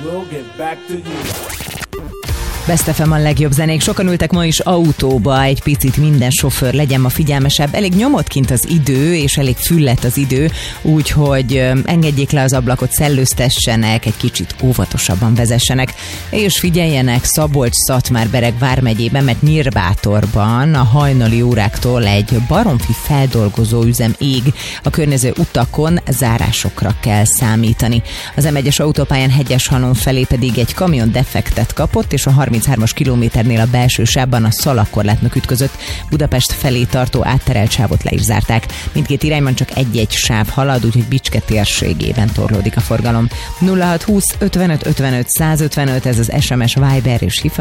we'll get back to you. Best FM a legjobb zenék. Sokan ültek ma is autóba, egy picit minden sofőr legyen ma figyelmesebb. Elég nyomott kint az idő, és elég füllett az idő, úgyhogy engedjék le az ablakot, szellőztessenek, egy kicsit óvatosabban vezessenek, és figyeljenek Szabolcs-Szatmár-Bereg vármegyében, mert Nyírbátorban a hajnali óráktól egy baromfi feldolgozó üzem ég. A környező utakon zárásokra kell számítani. Az M1-es autópályán Hegyeshalom felé pedig egy kamion defektet kapott, és a 33-as kilométernél a belső sávban a szalagkorlátnak ütközött. Budapest felé tartó átterelt sávot le is zárták. Mindkét irányban csak egy-egy sáv halad, úgyhogy Bicske térségében torlódik a forgalom. 0620 55 55 155, ez az SMS, Viber és